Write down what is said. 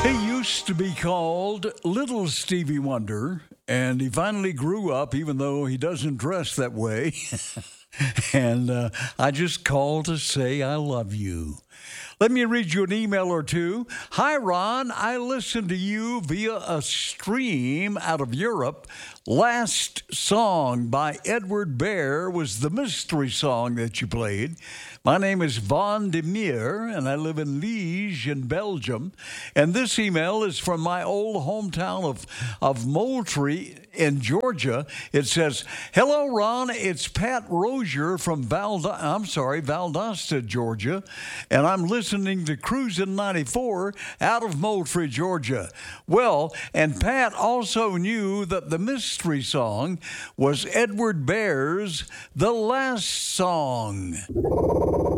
He used to be called Little Stevie Wonder, and he finally grew up, even though he doesn't dress that way. and I just called to say I love you. Let me read you an email or two. Hi, Ron. I listened to you via a stream out of Europe. Last song by Edward Bear was the mystery song that you played. My name is Von de Meer, and I live in Liege in Belgium. And this email is from my old hometown of Moultrie in Georgia. It says, "Hello, Ron. It's Pat Rozier from Valdosta, Georgia, and I'm listening to Cruisin' 94 out of Moultrie, Georgia." Well, and Pat also knew that the mystery song was Edward Bear's The Last Song.